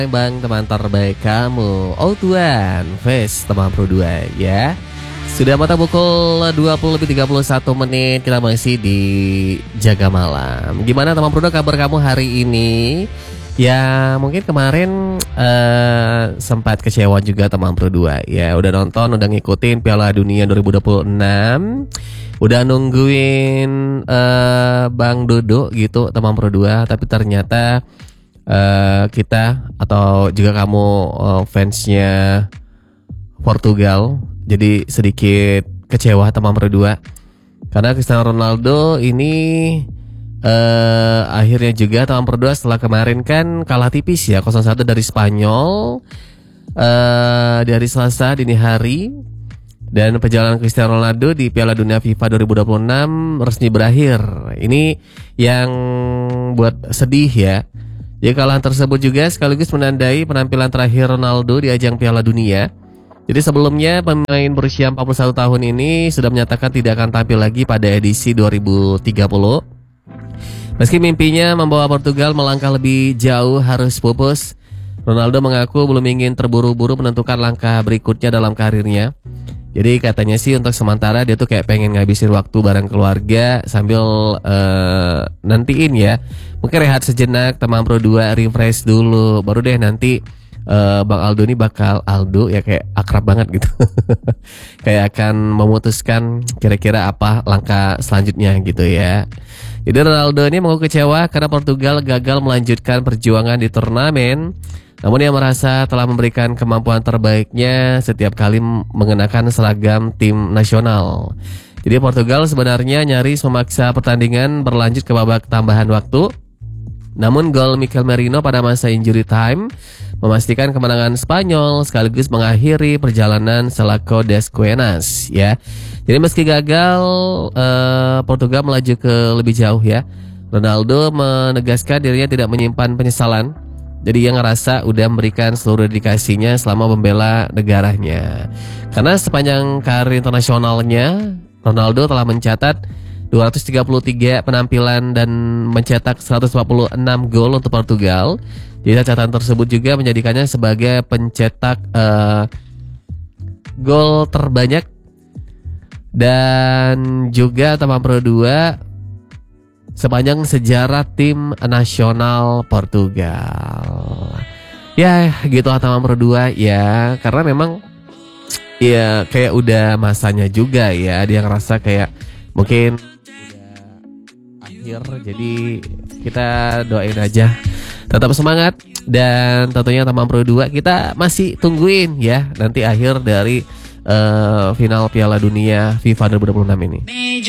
Bang, teman terbaik kamu. Oh Tuhan, Face teman Pro 2 ya. Sudah mata pukul 20 lebih 31 menit. Kita masih di Jaga Malam. Gimana teman Pro 2 kabar kamu hari ini? Ya mungkin kemarin sempat kecewa juga teman Pro 2 ya. Udah nonton, udah ngikutin Piala Dunia 2026, udah nungguin Bang Dodo gitu teman Pro 2. Tapi ternyata kita atau juga kamu fansnya Portugal jadi sedikit kecewa teman Pro 2 karena Cristiano Ronaldo ini akhirnya juga teman Pro 2 setelah kemarin kan kalah tipis ya 0-1 dari Spanyol di hari Selasa dini hari. Dan perjalanan Cristiano Ronaldo di Piala Dunia FIFA 2026 resmi berakhir. Ini yang buat sedih ya. Jadi kekalahan tersebut juga sekaligus menandai penampilan terakhir Ronaldo di ajang Piala Dunia. Jadi sebelumnya pemain berusia 41 tahun ini sudah menyatakan tidak akan tampil lagi pada edisi 2030. Meski mimpinya membawa Portugal melangkah lebih jauh harus pupus, Ronaldo mengaku belum ingin terburu-buru menentukan langkah berikutnya dalam karirnya. Jadi katanya sih untuk sementara dia tuh kayak pengen ngabisin waktu bareng keluarga sambil nantiin ya. Mungkin rehat sejenak teman Pro 2, refresh dulu. Baru deh nanti Bang Aldo ini bakal Aldo ya kayak akrab banget gitu. Kayak akan memutuskan kira-kira apa langkah selanjutnya gitu ya. Jadi Ronaldo ini mengaku kecewa karena Portugal gagal melanjutkan perjuangan di turnamen. Namun ia merasa telah memberikan kemampuan terbaiknya setiap kali mengenakan seragam tim nasional. Jadi Portugal sebenarnya nyaris memaksa pertandingan berlanjut ke babak tambahan waktu. Namun gol Mikel Merino pada masa injury time memastikan kemenangan Spanyol sekaligus mengakhiri perjalanan Selako das Cuenas ya. Jadi meski gagal Portugal melaju ke lebih jauh ya. Ronaldo menegaskan dirinya tidak menyimpan penyesalan. Jadi ia ngerasa udah memberikan seluruh dedikasinya selama membela negaranya. Karena sepanjang karir internasionalnya, Ronaldo telah mencatat 233 penampilan dan mencetak 146 gol untuk Portugal. Jadi catatan tersebut juga menjadikannya sebagai pencetak gol terbanyak. Dan juga teman Pro 2 sepanjang sejarah tim nasional Portugal. Ya gitu teman Pro 2 ya. Karena memang ya kayak udah masanya juga ya. Dia ngerasa kayak mungkin udah akhir. Jadi kita doain aja tetap semangat. Dan tentunya teman Pro 2 kita masih tungguin ya nanti akhir dari final Piala Dunia FIFA 2026 ini.